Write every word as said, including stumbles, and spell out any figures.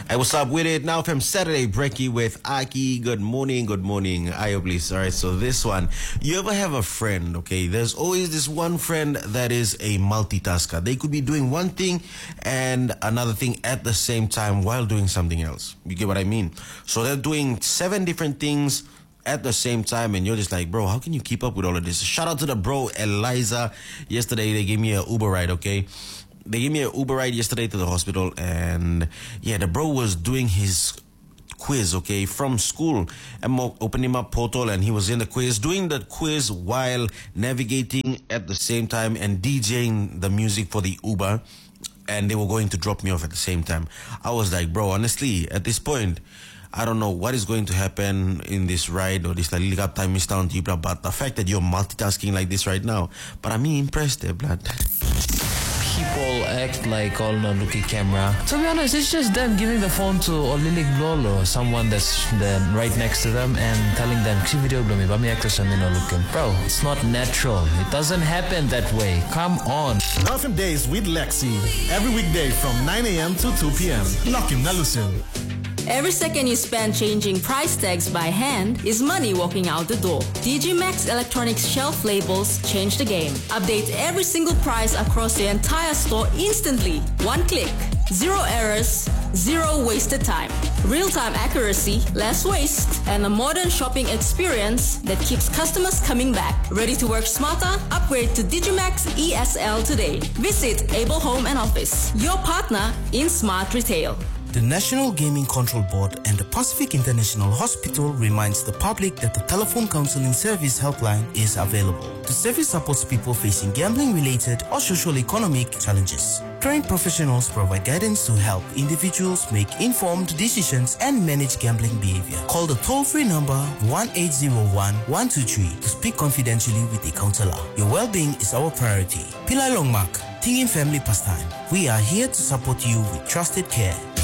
Hey, what's up with it? Now from Saturday, Breaky with Aki. Good morning, good morning. Ayo, please. All right, so this one. You ever have a friend, okay? There's always this one friend that is a multitasker. They could be doing one thing and another thing at the same time while doing something else. You get what I mean? So they're doing seven different things at the same time, and you're just like, bro, how can you keep up with all of this? Shout out to the bro, Eliza. Yesterday, they gave me an Uber ride, okay? They gave me an Uber ride yesterday to the hospital, and yeah, the bro was doing his quiz, okay, from school. I'm opening up portal, and he was in the quiz, doing the quiz while navigating at the same time and DJing the music for the Uber, and they were going to drop me off at the same time. I was like, bro, honestly, at this point, I don't know what is going to happen in this ride or this like up time is down to you, but the fact that you're multitasking like this right now, but I'm impressed there, blood. People act like all no looking camera. To be honest, it's just them giving the phone to Olilik Lolo or someone that's then right next to them and telling them, "See video blow me, but me actors and no looking." Bro, it's not natural. It doesn't happen that way. Come on. F M Days with Lexi. Every weekday from nine a.m. to two p.m. Lock him, Nalusin. Every second you spend changing price tags by hand is money walking out the door. Digimax Electronics shelf labels change the game. Update every single price across the entire store instantly. One click. Zero errors, zero wasted time. Real-time accuracy, less waste, and a modern shopping experience that keeps customers coming back. Ready to work smarter? Upgrade to Digimax E S L today. Visit Able Home and Office, your partner in smart retail. The National Gaming Control Board and the Pacific International Hospital reminds the public that the telephone counseling service helpline is available. The service supports people facing gambling-related or socio-economic challenges. Trained professionals provide guidance to help individuals make informed decisions and manage gambling behavior. Call the toll-free number one eight zero one, one two three to speak confidentially with a counselor. Your well-being is our priority. Pilai Longmark, Tingin Family Pastime. We are here to support you with trusted care.